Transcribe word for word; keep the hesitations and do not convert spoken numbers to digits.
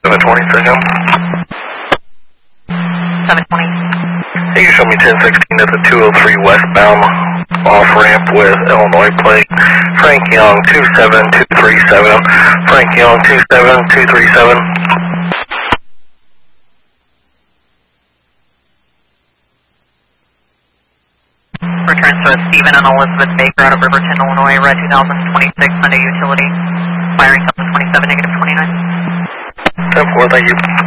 seven twenty, second. seven twenty. Hey, you show me ten sixteen at the two oh three westbound off-ramp with Illinois plate. Frank Young, two seven two three seven. Frank Young, two seven two three seven. Returns to Stephen and Elizabeth Baker out of Riverton, Illinois, red two thousand twenty-six Hyundai Utility. Firing up to twenty-seven, negative twenty-nine. ten four, thank you.